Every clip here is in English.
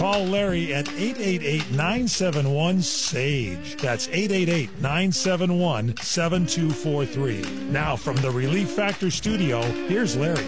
Call Larry at 888-971-SAGE. That's 888-971-7243. Now from the Relief Factor studio, here's Larry.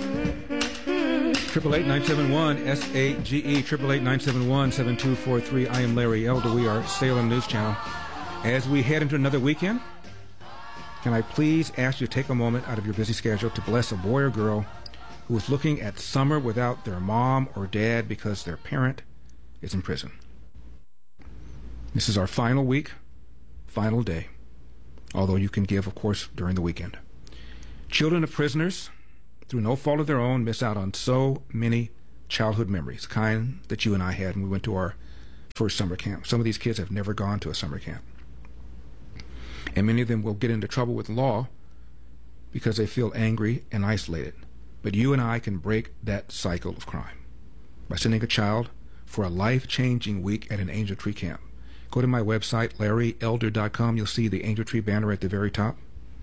888-971-SAGE, 888-971-7243. I am Larry Elder. We are Salem News Channel. As we head into another weekend, can I please ask you to take a moment out of your busy schedule to bless a boy or girl who is looking at summer without their mom or dad because their parent is in prison. This is our final week, final day, although you can give, of course, during the weekend. Children of prisoners, through no fault of their own, miss out on so many childhood memories, kind that you and I had when we went to our first summer camp. Some of these kids have never gone to a summer camp. And many of them will get into trouble with law because they feel angry and isolated. But you and I can break that cycle of crime by sending a child for a life-changing week at an Angel Tree camp. Go to my website, LarryElder.com. You'll see the Angel Tree banner at the very top.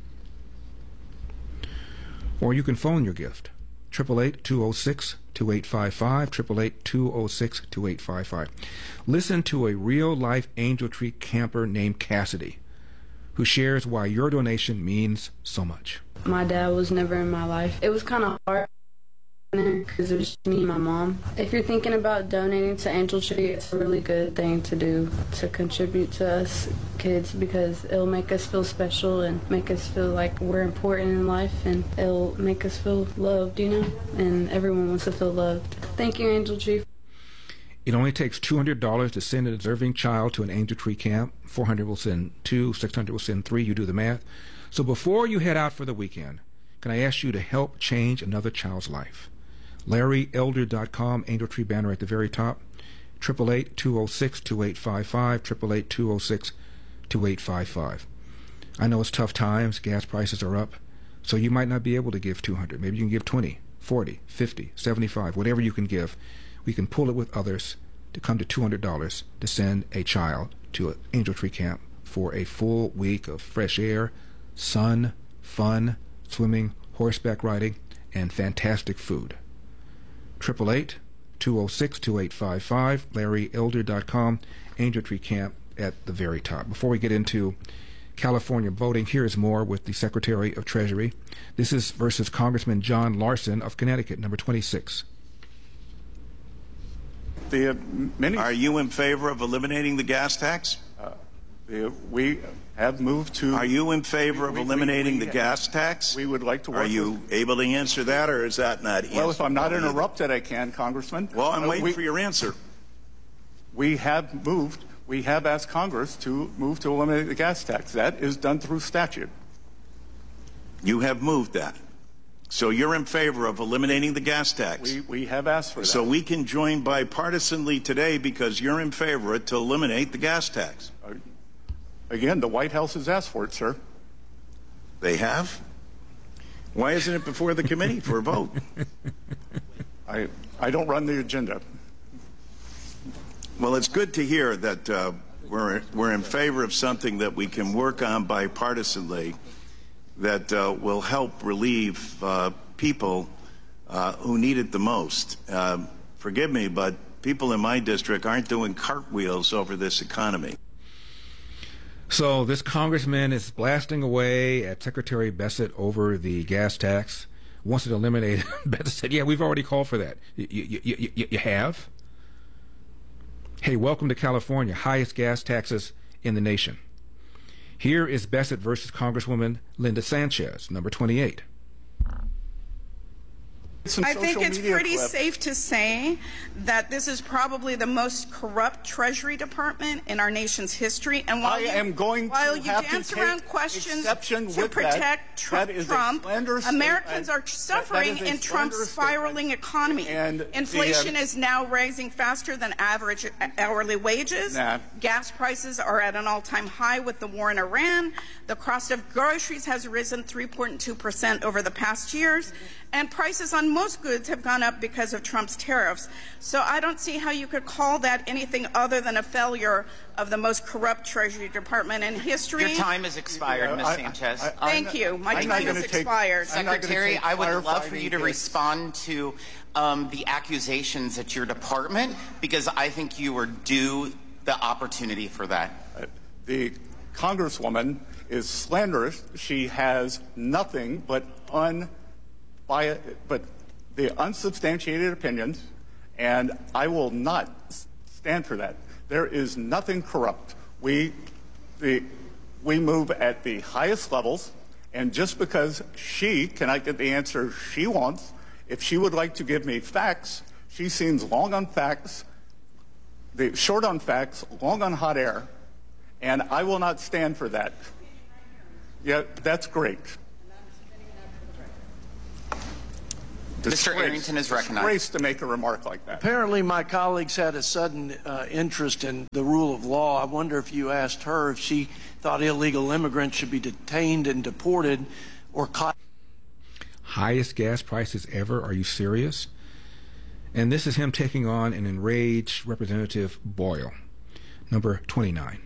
Or you can phone your gift, 888-206-2855, 888-206-2855. Listen to a real-life Angel Tree camper named Cassidy, who shares why your donation means so much. My dad was never in my life. It was kind of hard because it was just me and my mom. If you're thinking about donating to Angel Tree, it's a really good thing to do, to contribute to us kids, because it'll make us feel special and make us feel like we're important in life, and it'll make us feel loved, you know, and everyone wants to feel loved. Thank you, Angel Tree. It only takes $200 to send a deserving child to an Angel Tree camp. 400 will send 2, 600 will send 3. You do the math. So before you head out for the weekend, can I ask you to help change another child's life? LarryElder.com, Angel Tree banner at the very top, 888-206-2855, 888-206-2855. I know it's tough times, gas prices are up, so you might not be able to give $200. Maybe you can give $20, $40, $50, $75, whatever you can give. We can pull it with others to come to $200 to send a child to an Angel Tree camp for a full week of fresh air, sun, fun, swimming, horseback riding, and fantastic food. 888-206-2855, LarryElder.com, Angel Tree Camp at the very top. Before we get into California voting, here is more with the Secretary of Treasury. This is versus Congressman John Larson of Connecticut, number 26. Are you in favor of eliminating the gas tax? We have moved to... Are you in favor of eliminating the gas tax? We would like to work. Are you able to answer that, or is that not answer? Well, if I'm not interrupted, I can, Congressman. Well, I'm waiting for your answer. We have asked Congress to move to eliminate the gas tax. That is done through statute. You have moved that. So you're in favor of eliminating the gas tax? We have asked for that. So we can join bipartisanly today because you're in favor to eliminate the gas tax. Again, the White House has asked for it, sir. They have? Why isn't it before the committee for a vote? I don't run the agenda. Well, it's good to hear that we're in favor of something that we can work on bipartisanly that will help relieve people who need it the most. Forgive me, but people in my district aren't doing cartwheels over this economy. So this congressman is blasting away at Secretary Bessent over the gas tax, wants it eliminated. Bessent said, yeah, we've already called for that. You have? Hey, welcome to California, highest gas taxes in the nation. Here is Bessent versus Congresswoman Linda Sanchez, number 28. I think it's pretty safe to say that this is probably the most corrupt Treasury Department in our nation's history. And while you dance around questions to protect Trump, Americans are suffering in Trump's spiraling economy. Inflation is now rising faster than average hourly wages. Gas prices are at an all-time high with the war in Iran. The cost of groceries has risen 3.2% over the past years. and prices on most goods have gone up because of Trump's tariffs. So I don't see how you could call that anything other than a failure of the most corrupt Treasury Department in history. Your time has expired, Ms. Sanchez. Thank you. My time has expired. Secretary, I would love for you to respond to the accusations at your department, because I think you are due the opportunity for that. The Congresswoman is slanderous. She has nothing but the unsubstantiated opinions, and I will not stand for that. There is nothing corrupt. We move at the highest levels, and just because she cannot get the answer she wants, if she would like to give me facts, she seems long on facts, short on facts, long on hot air, and I will not stand for that. Yeah, that's great. Mr. Arrington is recognized. Disgrace to make a remark like that. Apparently, my colleagues had a sudden interest in the rule of law. I wonder if you asked her if she thought illegal immigrants should be detained and deported or caught. Highest gas prices ever? Are you serious? And this is him taking on an enraged Representative Boyle. Number 29.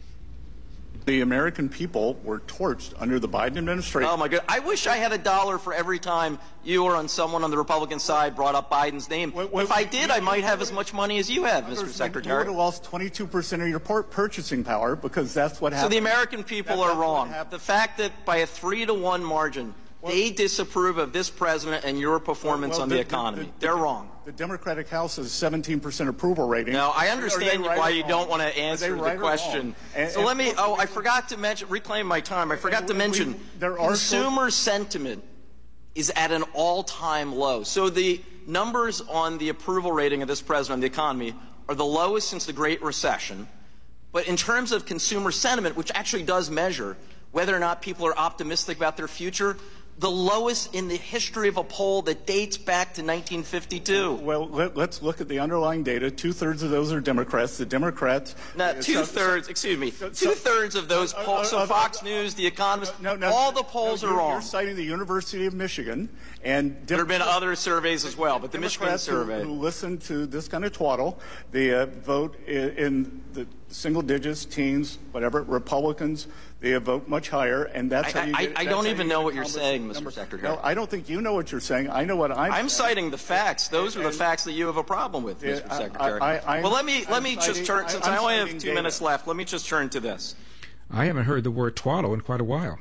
The American people were torched under the Biden administration. Oh, my God. I wish I had $1 for every time you or someone on the Republican side brought up Biden's name. If I did, I might have as much money as you have, Mr. Secretary. You would have lost 22% of your purchasing power, because that's what happened. So the American people are wrong. The fact that by a 3-to-1 margin, they disapprove of this president and your performance on the economy. They're wrong. The Democratic House has 17% approval rating. No, I understand why you don't want to answer the question. So let me, I forgot to mention, reclaim my time. I forgot to mention, consumer sentiment is at an all-time low. So the numbers on the approval rating of this president on the economy are the lowest since the Great Recession. But in terms of consumer sentiment, which actually does measure whether or not people are optimistic about their future, the lowest in the history of a poll that dates back to 1952. Well, let's look at the underlying data. 2/3 of those are Democrats. The Democrats... No, 2/3, excuse me. 2/3 of those polls, so Fox News, The Economist, all the polls are wrong. You're citing the University of Michigan. And there have been other surveys as well, but the Michigan survey. Who listen to this kind of twaddle, they vote in the single digits, teens, whatever, Republicans, they vote much higher, and that's how you get... I don't even know what you're saying, Mr. Secretary. No, I don't think you know what you're saying. I know what I'm saying. Citing the facts. Those are the facts that you have a problem with, Mr. Secretary. Well, let me just turn, since I only have 2 minutes left, let me just turn to this. I haven't heard the word twaddle in quite a while.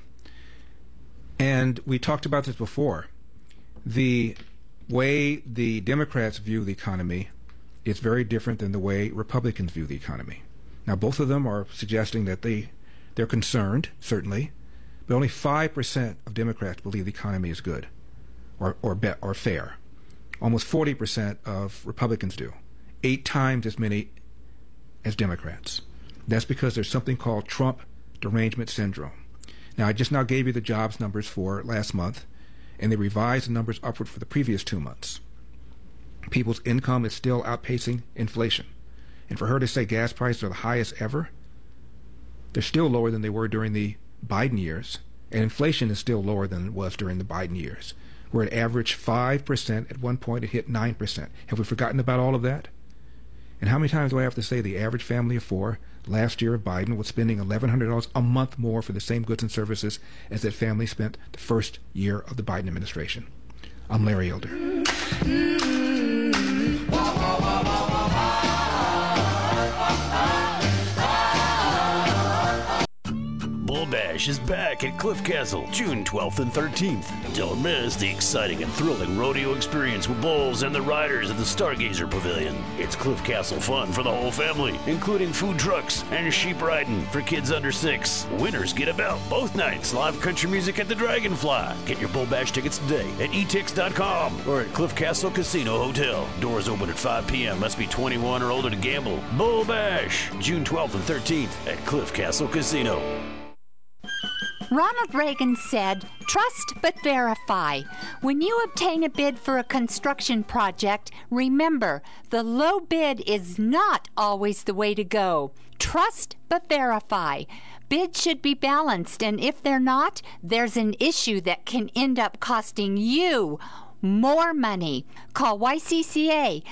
And we talked about this before. The way the Democrats view the economy is very different than the way Republicans view the economy. Now, both of them are suggesting that they're concerned, certainly, but only 5% of Democrats believe the economy is good or fair. Almost 40% of Republicans do, 8 times as many as Democrats. That's because there's something called Trump derangement syndrome. Now, I just now gave you the jobs numbers for last month, and they revised the numbers upward for the previous 2 months. People's income is still outpacing inflation. And for her to say gas prices are the highest ever, they're still lower than they were during the Biden years, and inflation is still lower than it was during the Biden years. We're at average 5%. At one point, it hit 9%. Have we forgotten about all of that? And how many times do I have to say the average family of 4 last year of Biden was spending $1,100 a month more for the same goods and services as that family spent the first year of the Biden administration? I'm Larry Elder. Bull Bash is back at Cliff Castle, June 12th and 13th. Don't miss the exciting and thrilling rodeo experience with bulls and the riders at the Stargazer Pavilion. It's Cliff Castle fun for the whole family, including food trucks and sheep riding for kids under 6. Winners get a belt both nights. Live country music at the Dragonfly. Get your Bull Bash tickets today at etix.com or at Cliff Castle Casino Hotel. Doors open at 5 p.m. Must be 21 or older to gamble. Bull Bash, June 12th and 13th at Cliff Castle Casino. Ronald Reagan said, "Trust but verify." When you obtain a bid for a construction project, remember, the low bid is not always the way to go. Trust but verify. Bids should be balanced, and if they're not, there's an issue that can end up costing you more money. Call YCCA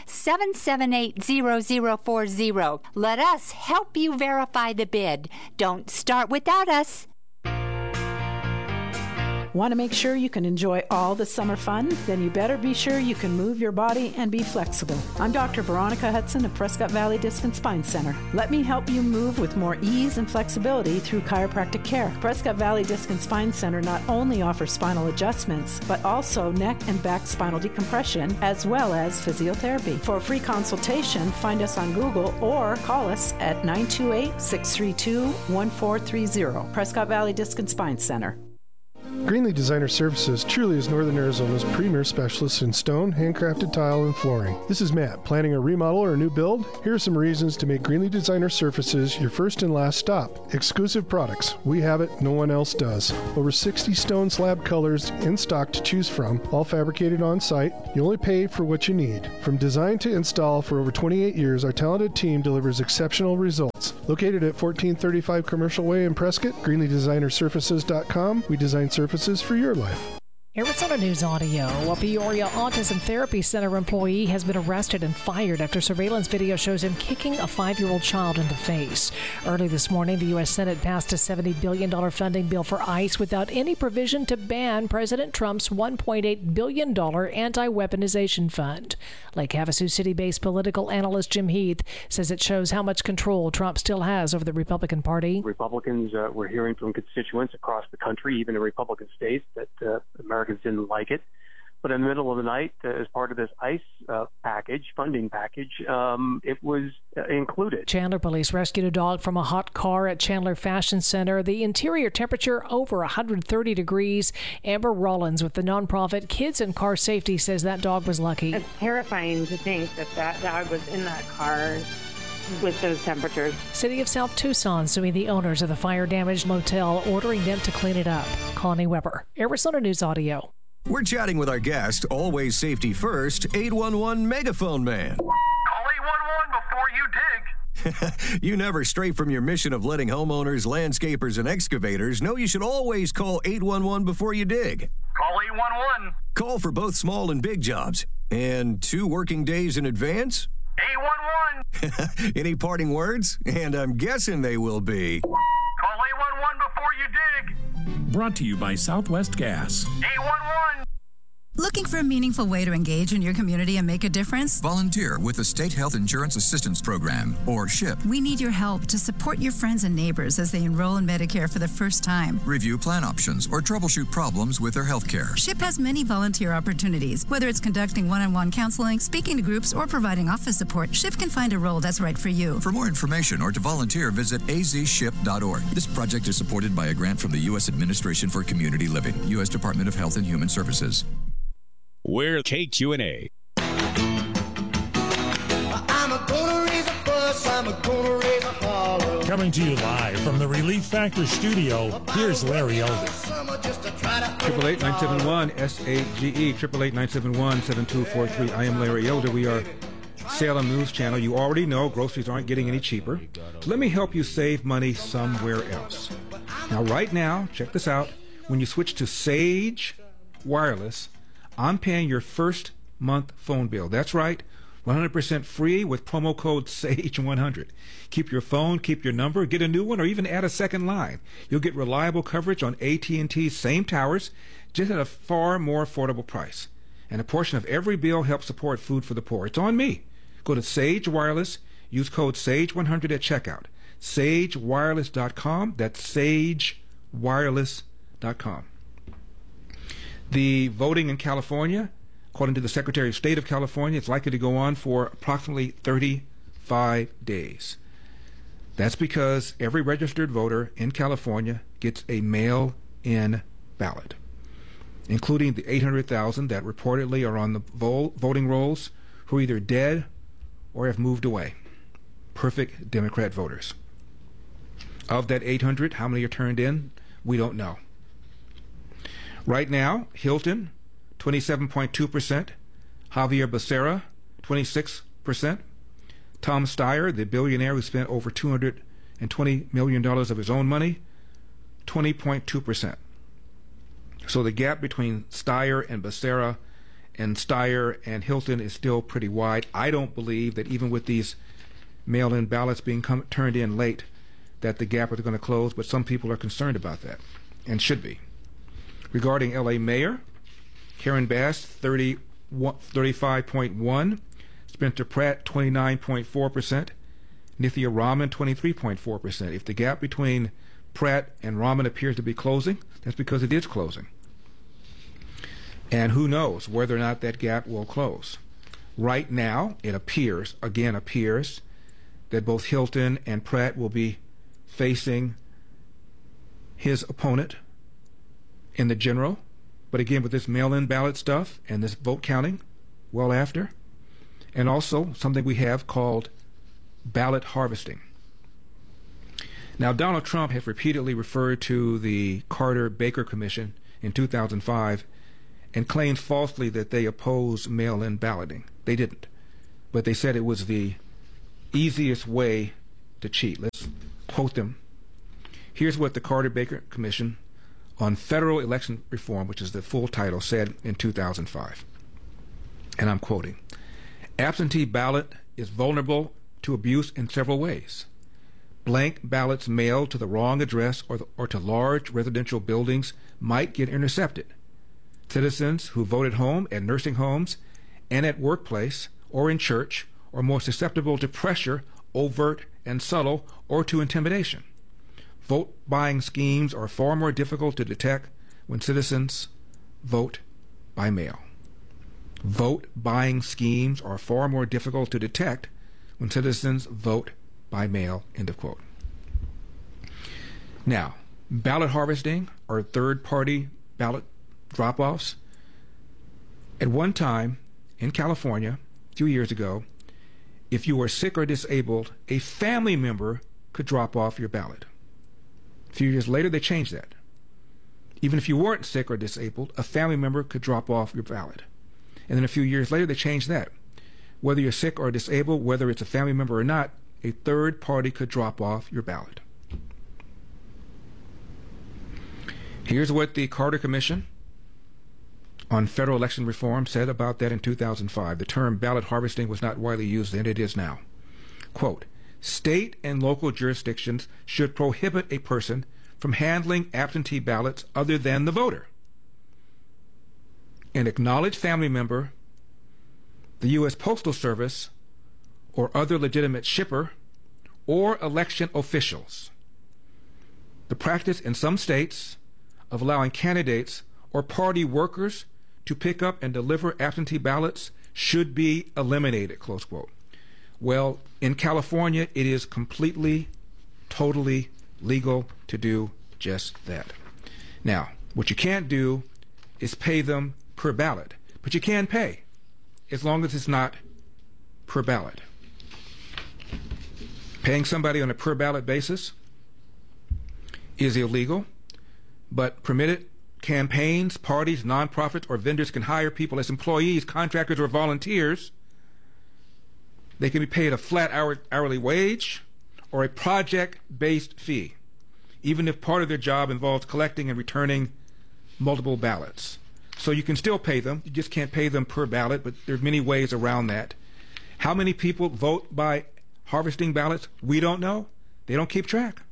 778-0040. Let us help you verify the bid. Don't start without us. Want to make sure you can enjoy all the summer fun? Then you better be sure you can move your body and be flexible. I'm Dr. Veronica Hudson of Prescott Valley Disc and Spine Center. Let me help you move with more ease and flexibility through chiropractic care. Prescott Valley Disc and Spine Center not only offers spinal adjustments, but also neck and back spinal decompression, as well as physiotherapy. For a free consultation, find us on Google or call us at 928-632-1430. Prescott Valley Disc and Spine Center. Greenlee Designer Services truly is Northern Arizona's premier specialist in stone, handcrafted tile, and flooring. This is Matt. Planning a remodel or a new build? Here are some reasons to make Greenlee Designer Services your first and last stop. Exclusive products. We have it, no one else does. Over 60 stone slab colors in stock to choose from, all fabricated on site. You only pay for what you need. From design to install for over 28 years, our talented team delivers exceptional results. Located at 1435 Commercial Way in Prescott, GreenleeDesignerSurfaces.com. We design surfaces for your life. Arizona News Audio. A Peoria Autism Therapy Center employee has been arrested and fired after surveillance video shows him kicking a 5-year-old child in the face. Early this morning, the U.S. Senate passed a $70 billion funding bill for ICE without any provision to ban President Trump's $1.8 billion anti-weaponization fund. Lake Havasu City-based political analyst Jim Heath says it shows how much control Trump still has over the Republican Party. Republicans were hearing from constituents across the country, even in Republican states, that Americans didn't like it. But in the middle of the night, as part of this ICE funding package, it was included. Chandler police rescued a dog from a hot car at Chandler Fashion Center. The interior temperature over 130 degrees. Amber Rollins with the nonprofit Kids and Car Safety says that dog was lucky. It's terrifying to think that that dog was in that car with those temperatures. City of South Tucson suing the owners of the fire-damaged motel, ordering them to clean it up. Connie Weber, Arizona News Audio. We're chatting with our guest, always safety first, 811 Megaphone Man. Call 811 before you dig. You never stray from your mission of letting homeowners, landscapers, and excavators know you should always call 811 before you dig. Call 811. Call for both small and big jobs. And 2 working days in advance? 811. Any parting words? And I'm guessing they will be. Call 811 before you dig. Brought to you by Southwest Gas. 811. Looking for a meaningful way to engage in your community and make a difference? Volunteer with the State Health Insurance Assistance Program, or SHIP. We need your help to support your friends and neighbors as they enroll in Medicare for the first time. Review plan options or troubleshoot problems with their health care. SHIP has many volunteer opportunities. Whether it's conducting one-on-one counseling, speaking to groups, or providing office support, SHIP can find a role that's right for you. For more information or to volunteer, visit azship.org. This project is supported by a grant from the U.S. Administration for Community Living, U.S. Department of Health and Human Services. We're KQNA. Coming to you live from the Relief Factor studio, here's Larry Elder. 888-971-SAGE, 888-971-7243. I am Larry Elder. We are Salem News Channel. You already know groceries aren't getting any cheaper. So let me help you save money somewhere else. Now, right now, check this out. When you switch to Sage Wireless, I'm paying your first month phone bill. That's right, 100% free with promo code SAGE100. Keep your phone, keep your number, get a new one, or even add a second line. You'll get reliable coverage on AT&T's same towers, just at a far more affordable price. And a portion of every bill helps support food for the poor. It's on me. Go to Sage Wireless, use code SAGE100 at checkout. SageWireless.com. That's SageWireless.com. The voting in California, according to the Secretary of State of California, it's likely to go on for approximately 35 days. That's because every registered voter in California gets a mail-in ballot, including the 800,000 that reportedly are on the voting rolls who are either dead or have moved away. Perfect Democrat voters. Of that 800, how many are turned in? We don't know. Right now, Hilton, 27.2%. Javier Becerra, 26%. Tom Steyer, the billionaire who spent over $220 million of his own money, 20.2%. So the gap between Steyer and Becerra and Steyer and Hilton is still pretty wide. I don't believe that even with these mail-in ballots being turned in late, that the gap is going to close, but some people are concerned about that, and should be. Regarding L.A. Mayor, Karen Bass, 35.1%, Spencer Pratt, 29.4%, Nithya Raman, 23.4%. If the gap between Pratt and Raman appears to be closing, that's because it is closing. And who knows whether or not that gap will close. Right now, it appears that both Hilton and Pratt will be facing his opponent in the general. But again, with this mail-in ballot stuff and this vote counting well after, and also something we have called ballot harvesting. Now, Donald Trump has repeatedly referred to the Carter-Baker Commission in 2005 and claimed falsely that they opposed mail-in balloting. They didn't. But they said it was the easiest way to cheat. Let's quote them. Here's what the Carter-Baker Commission on Federal Election Reform, which is the full title, said in 2005. And I'm quoting, "Absentee ballot is vulnerable to abuse in several ways. Blank ballots mailed to the wrong address or to large residential buildings might get intercepted. Citizens who vote at home, at nursing homes, and at workplace or in church are more susceptible to pressure, overt and subtle, or to intimidation. Vote buying schemes are far more difficult to detect when citizens vote by mail." Vote buying schemes are far more difficult to detect when citizens vote by mail, end of quote. Now, ballot harvesting or third-party ballot drop-offs. At one time in California, a few years ago, if you were sick or disabled, a family member could drop off your ballot. A few years later, they changed that. Even if you weren't sick or disabled, a family member could drop off your ballot. And then a few years later, they changed that. Whether you're sick or disabled, whether it's a family member or not, a third party could drop off your ballot. Here's what the Carter Commission on Federal Election Reform said about that in 2005. The term ballot harvesting was not widely used then, it is now. Quote, "State and local jurisdictions should prohibit a person from handling absentee ballots other than the voter. An acknowledged family member, the U.S. Postal Service, or other legitimate shipper, or election officials. The practice in some states of allowing candidates or party workers to pick up and deliver absentee ballots should be eliminated," close quote. Well, in California, it is completely, totally legal to do just that. Now, what you can't do is pay them per ballot, but you can pay as long as it's not per ballot. Paying somebody on a per ballot basis is illegal, but permitted campaigns, parties, nonprofits, or vendors can hire people as employees, contractors, or volunteers. They can be paid a flat hourly wage or a project-based fee, even if part of their job involves collecting and returning multiple ballots. So you can still pay them, you just can't pay them per ballot, but there's many ways around that. How many people vote by harvesting ballots? We don't know. They don't keep track.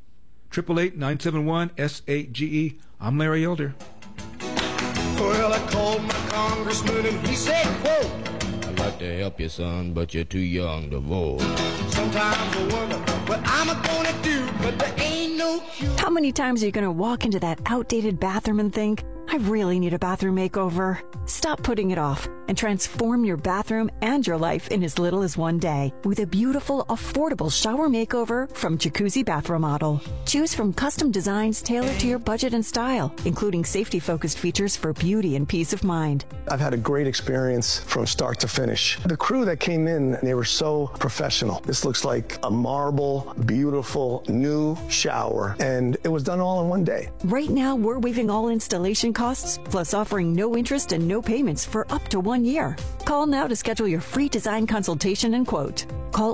888-971-SAGE. I'm Larry Elder. Well, I called my congressman and he said, quote, "I'd like to help you, son, but you're too young to vote. Sometimes I wonder what I'm gonna do, but there ain't no cure." How many times are you gonna walk into that outdated bathroom and think, "I really need a bathroom makeover"? Stop putting it off and transform your bathroom and your life in as little as one day with a beautiful, affordable shower makeover from Jacuzzi Bath Remodel. Choose from custom designs tailored to your budget and style, including safety-focused features for beauty and peace of mind. I've had a great experience from start to finish. The crew that came in, they were so professional. This looks like a marble, beautiful, new shower, and it was done all in one day. Right now, we're waiving all installation costs, plus offering no interest and no payments for up to 1 year. Call now to schedule your free design consultation and quote. Call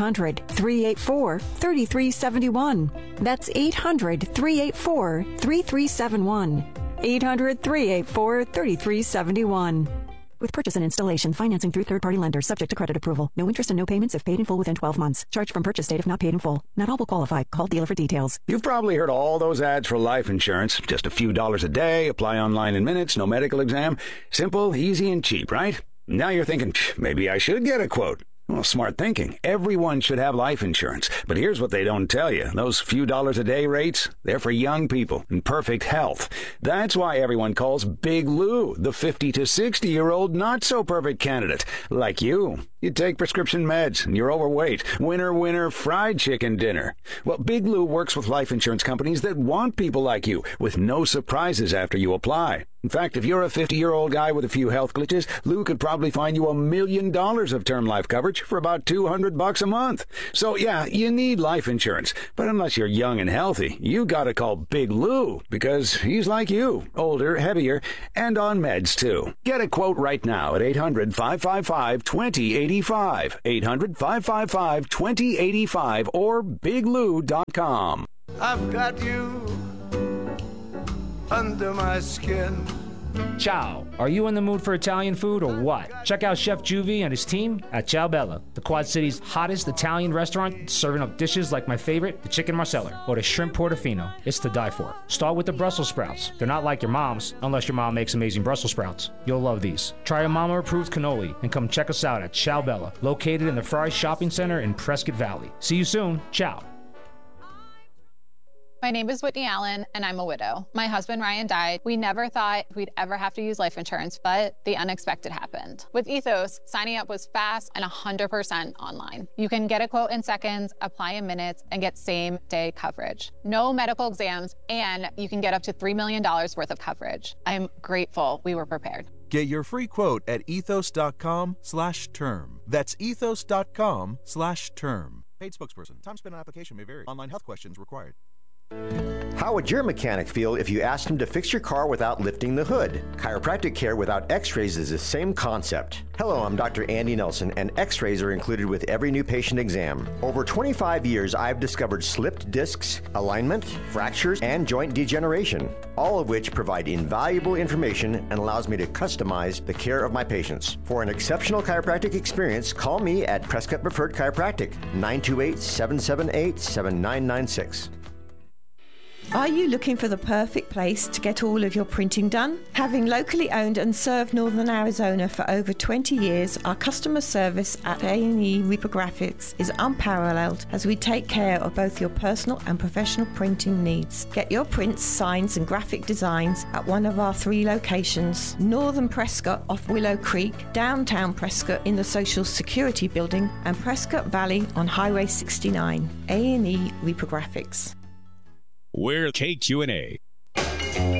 800-384-3371. That's 800-384-3371. 800-384-3371. With purchase and installation, financing through third-party lenders, subject to credit approval. No interest and no payments if paid in full within 12 months. Charge from purchase date if not paid in full. Not all will qualify. Call dealer for details. You've probably heard all those ads for life insurance. Just a few dollars a day, apply online in minutes, no medical exam. Simple, easy, and cheap, right? Now you're thinking, maybe I should get a quote. Well, smart thinking. Everyone should have life insurance. But here's what they don't tell you. Those few dollars a day rates, they're for young people in perfect health. That's why everyone calls Big Lou the 50 to 60-year-old not-so-perfect candidate. Like you. You take prescription meds and you're overweight. Winner, fried chicken dinner. Well, Big Lou works with life insurance companies that want people like you with no surprises after you apply. In fact, if you're a 50-year-old guy with a few health glitches, Lou could probably find you $1 million of term life coverage for about $200 a month. So, yeah, you need life insurance. But unless you're young and healthy, you gotta call Big Lou because he's like you, older, heavier, and on meds, too. Get a quote right now at 800-555-2085. 800-555-2085 or biglou.com. I've got you under my skin. Ciao. Are you in the mood for Italian food or what? Check out Chef Juvie and his team at Ciao Bella, the Quad City's hottest Italian restaurant, serving up dishes like my favorite, the chicken marsala, or the shrimp portofino. It's to die for. Start with the Brussels sprouts. They're not like your mom's, unless your mom makes amazing Brussels sprouts. You'll love these. Try a mama-approved cannoli and come check us out at Ciao Bella, located in the Fry Shopping Center in Prescott Valley. See you soon. Ciao. My name is Whitney Allen, and I'm a widow. My husband, Ryan, died. We never thought we'd ever have to use life insurance, but the unexpected happened. With Ethos, signing up was fast and 100% online. You can get a quote in seconds, apply in minutes, and get same-day coverage. No medical exams, and you can get up to $3 million worth of coverage. I'm grateful we were prepared. Get your free quote at ethos.com/term. That's ethos.com/term. Paid spokesperson. Time spent on application may vary. Online health questions required. How would your mechanic feel if you asked him to fix your car without lifting the hood? Chiropractic care without x-rays is the same concept. Hello, I'm Dr. Andy Nelson, and x-rays are included with every new patient exam. Over 25 years, I've discovered slipped discs, alignment, fractures, and joint degeneration, all of which provide invaluable information and allows me to customize the care of my patients. For an exceptional chiropractic experience, call me at Prescott Preferred Chiropractic, 928-778-7996. Are you looking for the perfect place to get all of your printing done? Having locally owned and served Northern Arizona for over 20 years, our customer service at A&E Reprographics is unparalleled as we take care of both your personal and professional printing needs. Get your prints, signs and graphic designs at one of our 3 locations: Northern Prescott off Willow Creek, downtown Prescott in the Social Security Building, and Prescott Valley on Highway 69. A&E Reprographics. We're KQNA.